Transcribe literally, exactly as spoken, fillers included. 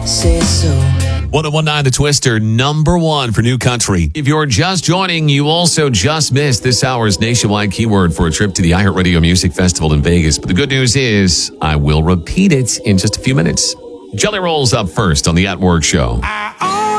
Say so. one oh one nine The Twister, number one for new country. If you're just joining, you also just missed this hour's nationwide keyword for a trip to the iHeartRadio Music Festival in Vegas. But the good news is I will repeat it in just a few minutes. Jelly Roll's up first on the At Work Show.